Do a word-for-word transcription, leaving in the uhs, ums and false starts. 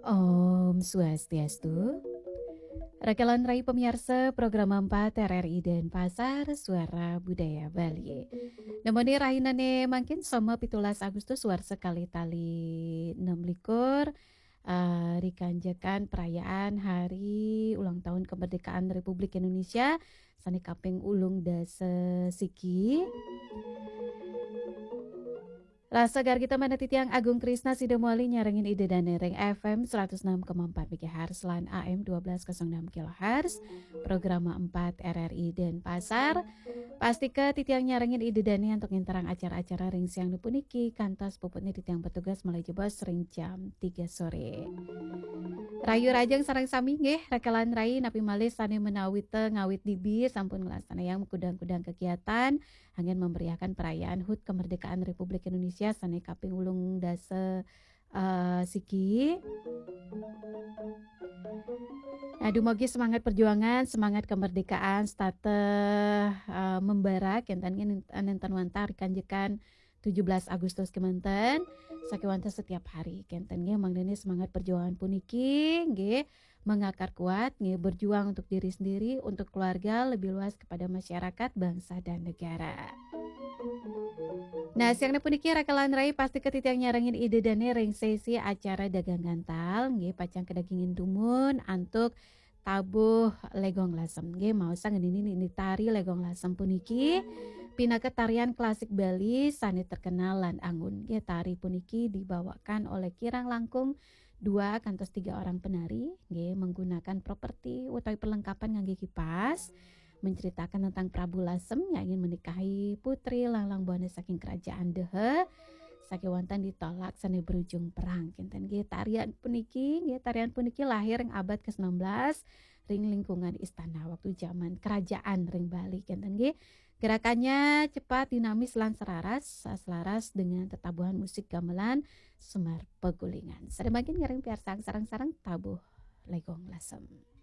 Om Swastiastu. Rakalan Rai pemirsa program empat R R I dan Pasar Suara Budaya Bali. Namanya rahinane mungkin sama pitulas Agustus war sekali tali enam likur uh, dikanjakan perayaan hari ulang tahun kemerdekaan Republik Indonesia sani kaping ulung dasa siki. Rasa gar kita mana titiang Agung Krisna Sidomoli nyarengin ide dan nereng F M seratus enam koma empat MHz lan A M dua belas nol enam kilohertz program empat R R I dan Pasar. Pasti ke titiang nyarengin ide dani untuk nginterang acara-acara ring siang dipuniki kantos puputnya titiang petugas mulai jebos ring jam tiga sore. Rayu rajang sarang sami nggih rekalan rai napi malih sane menawit ngawit dibi sampun ngelaksana yang kudang-kudang kegiatan angin memberiakan perayaan H U T kemerdekaan Republik Indonesia sane kaping ulung dasa uh, siki. Nah, dumogi semangat perjuangan, semangat kemerdekaan, state uh, membara kenten nenten wantar kanjekan tujuh belas Agustus kemanten sakiwanta setiap hari kenten nggih mangdene semangat perjuangan puniki nggih mengakar kuat nggih berjuang untuk diri sendiri, untuk keluarga, lebih luas kepada masyarakat, bangsa dan negara. Nah, siang puniki rakalan rai pasti ketitiang nyarengin ide dan ring sesi acara dagang gantal nggih pacang kedagingin dumun antuk tabuh legong lasem nggih mau sang ini ini tari legong lasem puniki pinaka tarian klasik Bali sani terkenal lan anggun nggih tari puniki dibawakan oleh kirang langkung dua kantos tiga orang penari nggih menggunakan properti utawi perlengkapan ngangge kipas menceritakan tentang Prabu Lasem yang ingin menikahi putri Langlang Buana saking kerajaan Dehe sakiwantan ditolak sane berujung perang kinten nggih tarian puniki nggih tarian puniki lahir ing abad ke sembilan belas ring lingkungan istana waktu zaman kerajaan ring Bali kinten nggih gerakannya cepat dinamis lan selaras selaras dengan tetabuhan musik gamelan Semar Pegulingan. Sademakin ngareng piarsang sarang-sarang tabuh legong lasem.